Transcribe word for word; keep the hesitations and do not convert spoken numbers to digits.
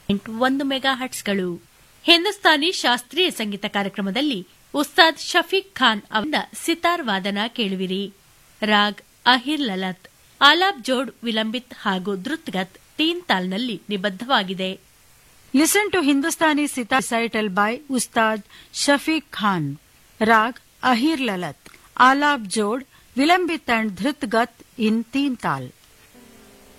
ಒಂದು ಮೆಗಾ ಹಟ್ಸ್ಗಳು. ಹಿಂದೂಸ್ತಾನಿ ಶಾಸ್ತ್ರೀಯ ಸಂಗೀತ ಕಾರ್ಯಕ್ರಮದಲ್ಲಿ ಉಸ್ತಾದ್ ಶಫೀಕ್ ಖಾನ್ ಅವರಿಂದ ಸಿತಾರ್ ವಾದನ ಕೇಳುವಿರಿ. ರಾಗ್ ಅಹಿರ್ ಲಲತ್, ಆಲಾಬ್ ಜೋಡ್ ವಿಲಂಬಿತ್ ಹಾಗೂ ದ್ರುತ್ಗತ್ ತೀನ್ ತಾಲ್ನಲ್ಲಿ ನಿಬದ್ಧವಾಗಿದೆ. Listen to Hindustani sitar recital by Ustad Shafiq Khan. Raag Ahir Lalat, ಆಲಾಬ್ Jod vilambit and ಧೃತ್ಗತ್ in Teen Tal.